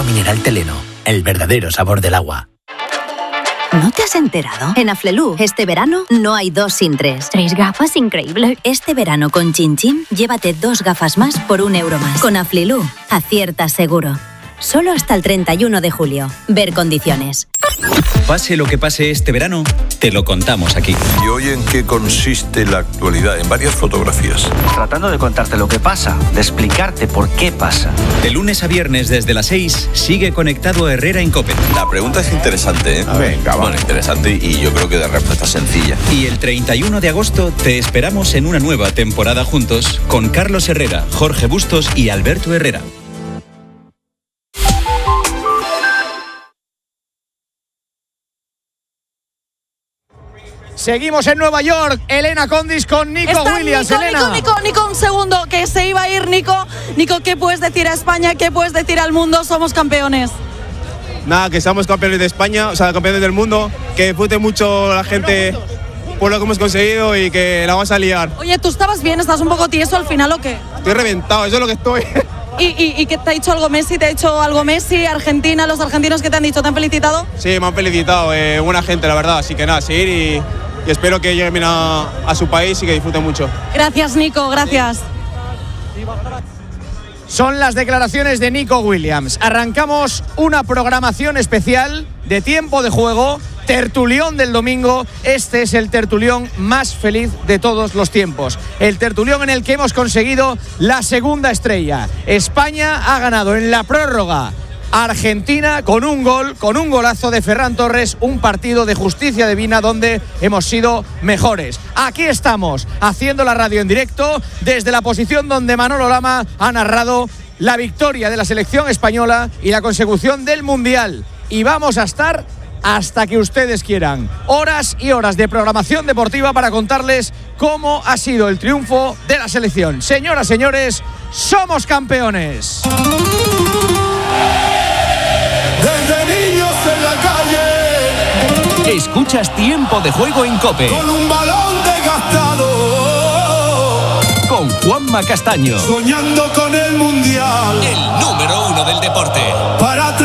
mineral Teleno, el verdadero sabor del agua. ¿No te has enterado? En Aflelu, este verano, no hay 2 sin 3. 3 gafas, increíble. Este verano con Chin Chin, llévate 2 gafas más por €1 más. Con Aflelu, aciertas seguro. Solo hasta el 31 de julio. Ver condiciones. Pase lo que pase este verano, te lo contamos aquí. ¿Y hoy en qué consiste la actualidad? En varias fotografías. Tratando de contarte lo que pasa, de explicarte por qué pasa. De lunes a viernes desde las 6, sigue conectado Herrera en COPE. La pregunta es interesante, ¿eh? Venga, va. Bueno, interesante y yo creo que de respuesta sencilla. Y el 31 de agosto te esperamos en una nueva temporada juntos con Carlos Herrera, Jorge Bustos y Alberto Herrera. Seguimos en Nueva York, Elena Condis con Nico Williams. Nico, un segundo, que se iba a ir Nico. Nico, ¿qué puedes decir a España? ¿Qué puedes decir al mundo? Somos campeones. Nada, que somos campeones de España, o sea, campeones del mundo. Que disfrute mucho la gente por lo que hemos conseguido y que la vamos a liar. Oye, ¿tú estabas bien? ¿Estás un poco tieso al final o qué? Estoy reventado, eso es lo que estoy. ¿Y qué te ha dicho algo Messi? ¿Te ha dicho algo Messi? ¿Argentina? ¿Los argentinos qué te han dicho? ¿Te han felicitado? Sí, me han felicitado, buena gente, la verdad. Así que nada, seguir y espero que lleguen a su país y que disfruten mucho. Gracias, Nico, gracias. Son las declaraciones de Nico Williams. Arrancamos una programación especial de tiempo de juego, tertulión del domingo. Este es el tertulión más feliz de todos los tiempos. El tertulión en el que hemos conseguido la segunda estrella. España ha ganado en la prórroga a Argentina con un golazo de Ferran Torres, un partido de justicia divina donde hemos sido mejores. Aquí estamos haciendo la radio en directo desde la posición donde Manolo Lama ha narrado la victoria de la selección española y la consecución del Mundial. Y vamos a estar hasta que ustedes quieran. Horas y horas de programación deportiva para contarles cómo ha sido el triunfo de la selección. Señoras, señores, somos campeones. Desde niños en la calle. Escuchas Tiempo de Juego en COPE. Con un balón desgastado. Con Juanma Castaño. Soñando con el Mundial. El número 1 del deporte. Para